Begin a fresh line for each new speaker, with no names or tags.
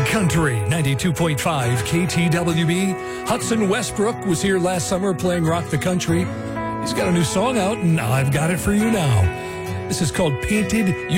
Country 92.5 KTWB. Hudson Westbrook was here last summer playing Rock the Country. He's got a new song out, and I've got it for you now. This is called Painted